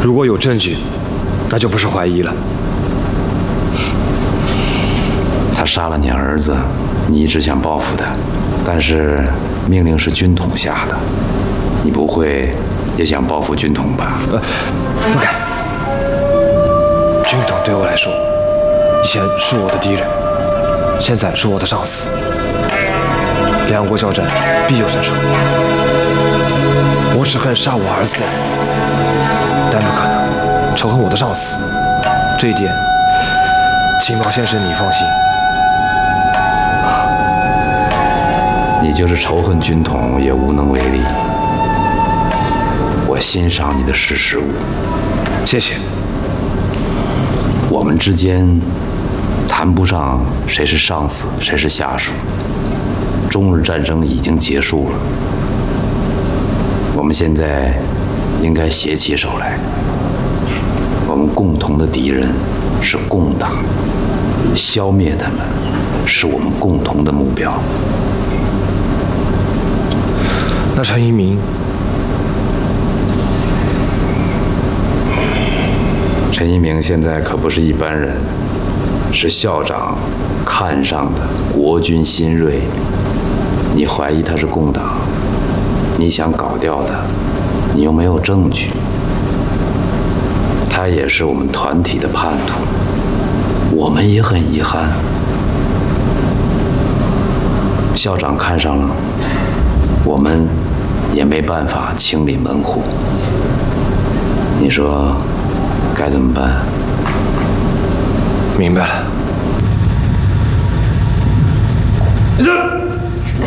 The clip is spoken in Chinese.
如果有证据，那就不是怀疑了。 他杀了你儿子，你一直想报复他，但是命令是军统下的，你不会也想报复军统吧？ 不敢。军统对我来说，以前是我的敌人，现在是我的上司。两国交战，必有损伤。我只恨杀我儿子的人，但不可能仇恨我的上司。这一点，请毛先生你放心。 你就是仇恨军统，也无能为力。我欣赏你的识时务， 谢谢。 我们之间谈不上谁是上司，谁是下属。中日战争已经结束了，我们现在应该携起手来。我们共同的敌人是共党，消灭他们是我们共同的目标。 那陈一鸣， 陈一鸣现在可不是一般人，是校长看上的国军新锐。你怀疑他是共党，你想搞掉他，你又没有证据。他也是我们团体的叛徒，我们也很遗憾。校长看上了，我们也没办法清理门户。你说该怎么办？ 明白了。